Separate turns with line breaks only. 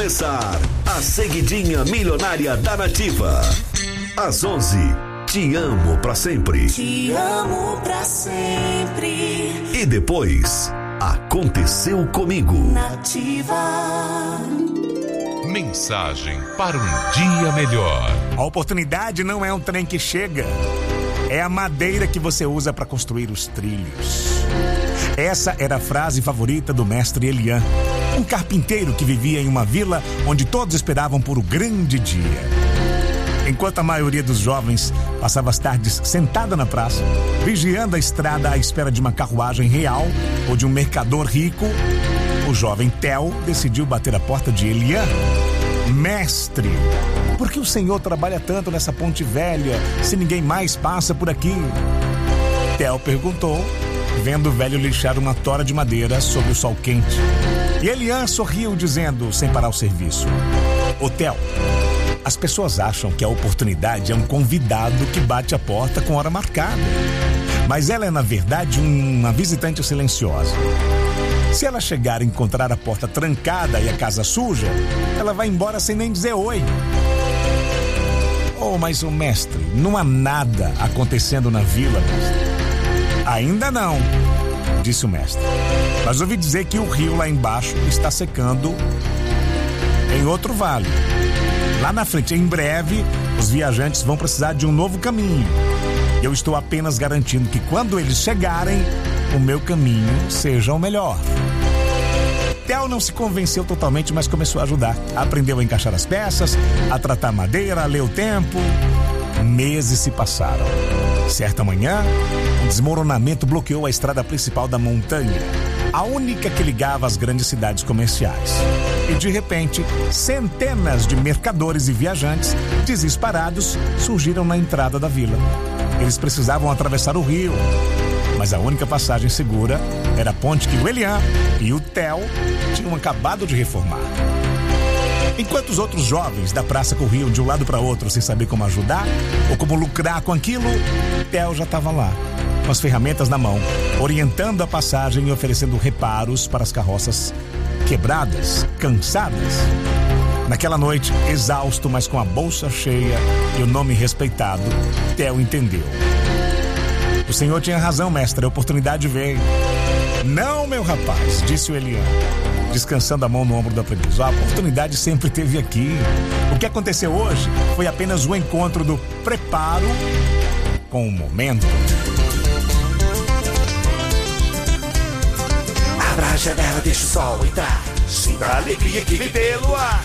começar a seguidinha milionária da Nativa. Às 11, te amo pra sempre.
Te amo pra sempre.
E depois, aconteceu comigo.
Nativa.
Mensagem para um dia melhor.
A oportunidade não é um trem que chega. É a madeira que você usa para construir os trilhos. Essa era a frase favorita do mestre Elian, um carpinteiro que vivia em uma vila onde todos esperavam por o grande dia. Enquanto a maioria dos jovens passava as tardes sentada na praça, vigiando a estrada à espera de uma carruagem real ou de um mercador rico, o jovem Theo decidiu bater a porta de Elian. Mestre, por que o senhor trabalha tanto nessa ponte velha se ninguém mais passa por aqui? Theo perguntou, vendo o velho lixar uma tora de madeira sob o sol quente. E Elian sorriu dizendo, sem parar o serviço: Ô Theo, as pessoas acham que a oportunidade é um convidado que bate a porta com hora marcada. Mas ela é, na verdade, uma visitante silenciosa. Se ela chegar e encontrar a porta trancada e a casa suja, ela vai embora sem nem dizer oi. Oh, mas o mestre, não há nada acontecendo na vila, mestre. Ainda não, disse o mestre. Mas ouvi dizer que o rio lá embaixo está secando em outro vale. Lá na frente, em breve, os viajantes vão precisar de um novo caminho. Eu estou apenas garantindo que quando eles chegarem, o meu caminho seja o melhor. Theo não se convenceu totalmente, mas começou a ajudar. Aprendeu a encaixar as peças, a tratar madeira, a ler o tempo. Meses se passaram. Certa manhã, um desmoronamento bloqueou a estrada principal da montanha, a única que ligava as grandes cidades comerciais. E de repente, centenas de mercadores e viajantes, desesperados, surgiram na entrada da vila. Eles precisavam atravessar o rio, mas a única passagem segura era a ponte que o Elian e o Theo tinham acabado de reformar. Enquanto os outros jovens da praça corriam de um lado para outro sem saber como ajudar ou como lucrar com aquilo, Theo já estava lá, com as ferramentas na mão, orientando a passagem e oferecendo reparos para as carroças quebradas, cansadas. Naquela noite, exausto, mas com a bolsa cheia e o nome respeitado, Theo entendeu. O senhor tinha razão, mestre, a oportunidade veio. Não, meu rapaz, disse o Elian, descansando a mão no ombro do aprendiz. A oportunidade sempre esteve aqui. O que aconteceu hoje foi apenas o encontro do preparo com o momento.
Abra a janela, deixa o sol entrar. Sinta a alegria que vem pelo ar.